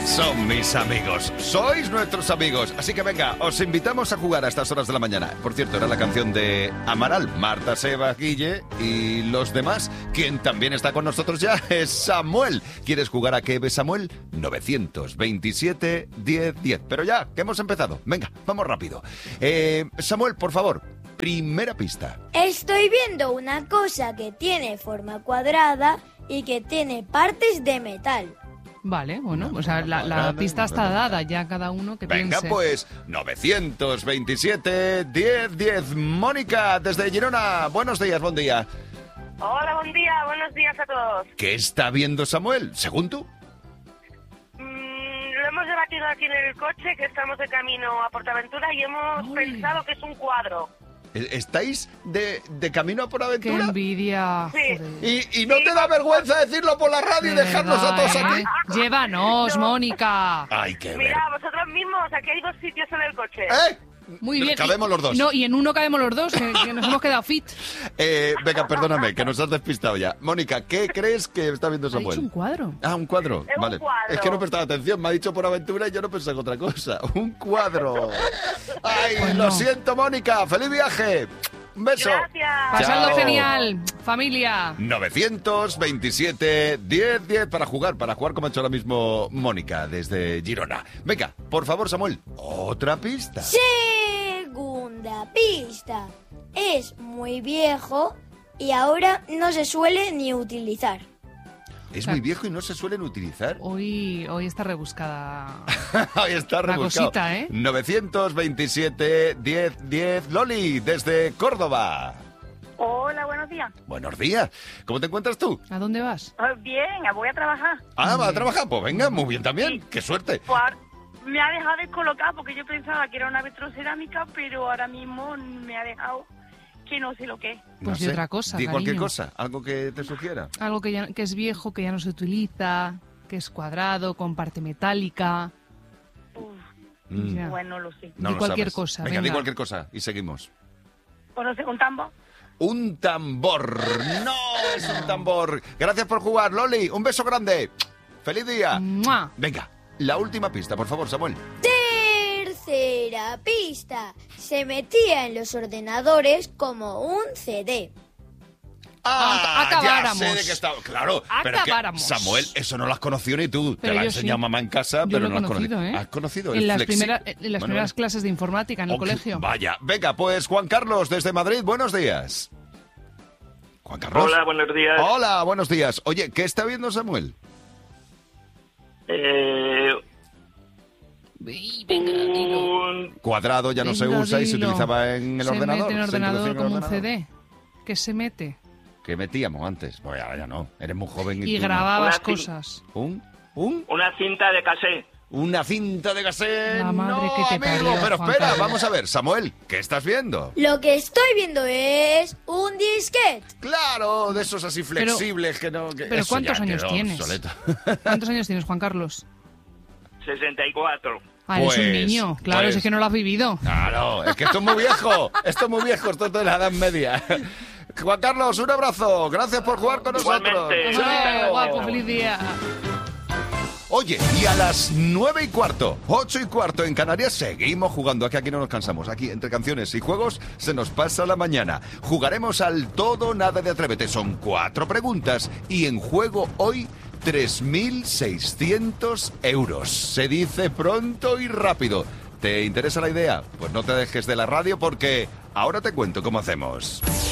Son mis amigos, sois nuestros amigos. Así que venga, os invitamos a jugar a estas horas de la mañana. Por cierto, era la canción de Amaral, Marta, Seba, Guille y los demás. Quien también está con nosotros ya es Samuel. ¿Quieres jugar a qué, Samuel? 927 10 10. Pero ya, que hemos empezado. Venga, vamos rápido. Samuel, por favor, primera pista. Estoy viendo una cosa que tiene forma cuadrada y que tiene partes de metal. Vale, bueno, o sea, la pista está dada, ya cada uno que Venga, piense. pues, 927 10 10. Mónica, desde Girona. Buenos días, buen día. Hola, buenos días a todos. ¿Qué está viendo Samuel, según tú? Lo hemos debatido aquí en el coche, que estamos de camino a Portaventura y hemos pensado que es un cuadro. ¿Estáis de camino a ¡Qué Portaventura? envidia! Sí. Joder. ¿Y no te da vergüenza decirlo por la radio y De dejarnos a todos verdad, aquí? Llévanos, Mónica. Ay, qué ver. Mira, vosotros mismos, aquí hay 2 sitios en el coche. Muy bien. Cabemos los dos. No, y en uno cabemos los dos, que nos hemos quedado fit. Venga, perdóname, que nos has despistado ya. Mónica, ¿qué crees que está viendo Ha dicho Samuel? un cuadro. Ah, un cuadro. Es un Vale. cuadro. Es que no he prestado atención, me ha dicho por aventura y yo no pensé en otra cosa. Un cuadro. Ay, Pues lo no. siento, Mónica. ¡Feliz viaje! Un beso. Gracias. Pasadlo Chao. genial, familia. 927 10 10 para jugar como ha hecho ahora mismo Mónica desde Girona. Venga, por favor, Samuel, otra pista. Segunda pista. Es muy viejo y ahora no se suele ni utilizar. Es muy viejo y no se suelen utilizar. Hoy está rebuscada. Ahí está La rebuscado. cosita, ¿eh? 927 10 10. Loli, desde Córdoba. Hola, buenos días. Buenos días. ¿Cómo te encuentras tú? ¿A dónde vas? Bien, voy a trabajar. Ah, ¿va a trabajar? Pues venga, muy bien también. ¡Qué suerte! Pues, me ha dejado descolocada porque yo pensaba que era una vitrocerámica, pero ahora mismo me ha dejado que no sé lo que es. Pues de otra cosa, Di cualquier cariño. cosa, algo que te sugiera. Algo que es viejo, que ya no se utiliza, que es cuadrado, con parte metálica. Ya. Bueno, lo sé. No Di lo cualquier sabes. cosa, Venga, di venga. cualquier cosa y seguimos. O no sé, un tambo. Un tambor. ¡No! Es un tambor. Gracias por jugar, Loli. Un beso grande. ¡Feliz día! ¡Mua! Venga, la última pista, por favor, Samuel. Tercera pista. Se metía en los ordenadores como un CD. Acabáramos. Ya sé de qué estaba. Claro, pero es que, Acabáramos. Samuel, eso no lo has conocido ni tú. Pero Te lo ha yo enseñado sí. mamá en casa, Yo pero lo no he lo has conocido. conocido, ¿eh? ¿Has conocido? En el las, flexi? primeras Bueno, clases de informática en el Ok, colegio. Vaya, venga, pues Juan Carlos desde Madrid, buenos días. Juan Carlos. Hola, buenos días. Hola, buenos días. Oye, ¿qué está viendo Samuel? Un Cuadrado ya no se Venga, usa y se dilo. utilizaba en el se ordenador. mete en el se ordenador introducía en el como un ordenador. CD. ¿Qué se mete? Que metíamos antes. Pues ahora ya no. Eres muy joven. Y tú no. grababas Una cosas. una cinta de cassette. Una cinta de cassette. La madre no, que te amigo. parió, Pero Juan espera, Carlos. vamos a ver. Samuel, ¿qué estás viendo? Lo que estoy viendo es un disquete. Claro, de esos así flexibles que no... pero eso ¿cuántos ya años quedó tienes? obsoleto. ¿Cuántos años tienes, Juan Carlos? 64. Ah, eres un Pues, niño. Claro, pues- es que no lo has vivido. Claro, es que esto es muy viejo. Esto es muy viejo, esto es de la Edad Media. Juan Carlos, un abrazo. Gracias por jugar con nosotros. Igualmente. Hombre, guapo, feliz día. Oye, y a las 9:15, 8:15 en Canarias seguimos jugando. Aquí no nos cansamos. Aquí, entre canciones y juegos, se nos pasa la mañana. Jugaremos al todo, nada de atrévete. Son 4 preguntas y en juego hoy 3.600 euros. Se dice pronto y rápido. ¿Te interesa la idea? Pues no te dejes de la radio porque ahora te cuento cómo hacemos.